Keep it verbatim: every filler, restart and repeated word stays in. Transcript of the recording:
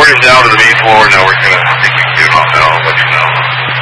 board him down to the main floor. Now we're going to take you to him now. I'll let you know.